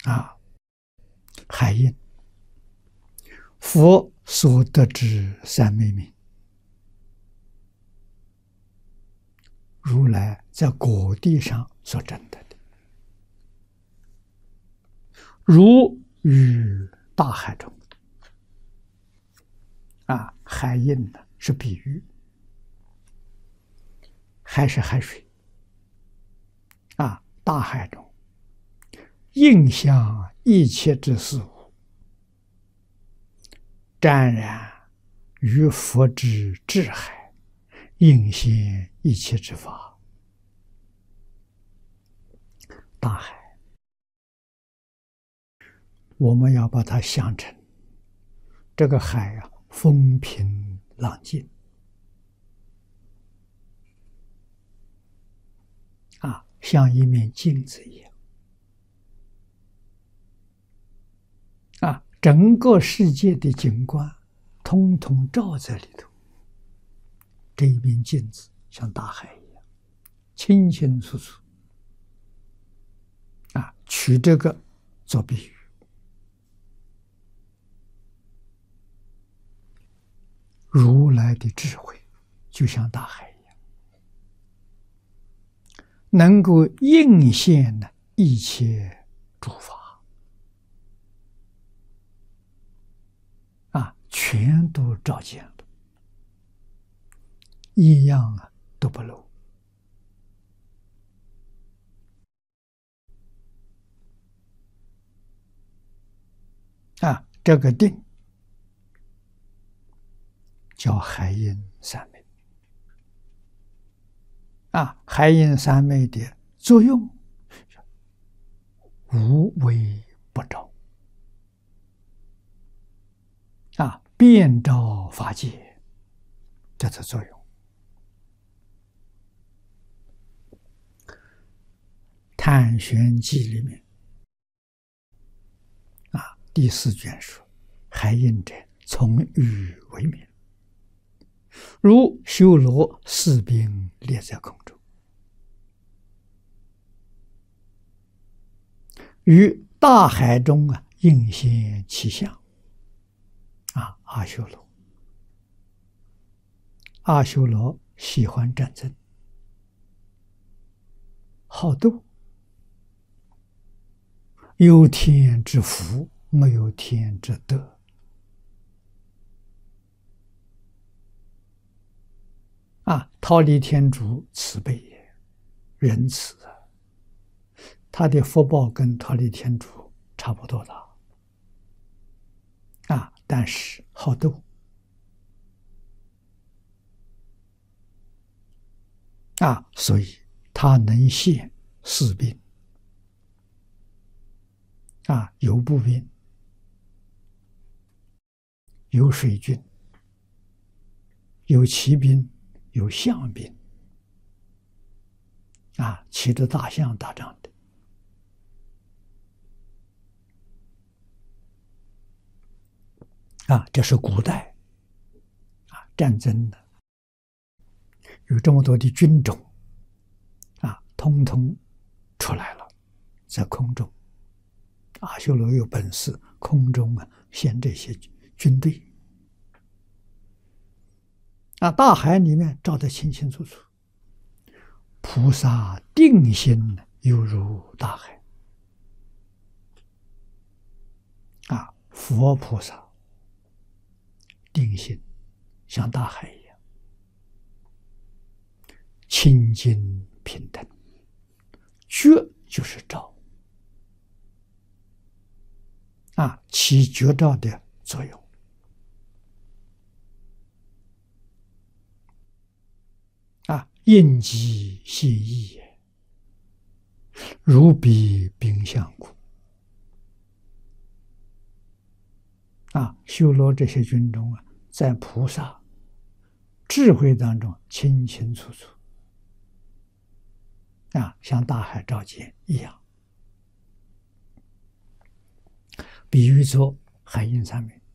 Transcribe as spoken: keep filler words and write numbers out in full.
啊，海印，佛所得之三昧名，如来在果地上所证得的，如于大海中。啊，海印呢是比喻，海是海水，啊，大海中应向一切之事物，沾染于佛之智海，应现一切之法。大海，我们要把它想成这个海啊，风平浪静啊，像一面镜子一样啊，整个世界的景观通通照在里头。这一面镜子像大海一样，清清楚楚啊，取这个做比喻。如来的智慧就像大海一样，能够应现呢一切诸法啊，全都照见了，一样啊都不漏。啊，这个定叫海印三昧。啊，海印三昧的作用，无微不照，啊，遍照法界，这是作用。探玄记里面，啊，第四卷说，海印者，从雨为名。如修罗四兵列在空中，于大海中啊应现其相。啊，阿修罗，阿修罗喜欢战争，好斗，有天之福，没有天之德。啊，忉利天主慈悲也，仁慈啊，他的福报跟忉利天主差不多大啊，但是好斗啊，所以他能现四病啊，有部病，有水菌，有骑兵，有象兵啊，骑着大象打仗的啊，这是古代啊战争的，有这么多的军种啊，通通出来了，在空中。阿修罗有本事，空中啊现这些军队啊，大海里面照得清清楚楚。菩萨定心犹如大海啊，佛菩萨定心像大海一样，清净平等，觉就是照啊，起觉照的作用。啊，应机现意也，如彼冰相故。啊，修罗这些军中啊，在菩萨智慧当中清清楚楚，啊，像大海照见一样，比喻作海印三昧。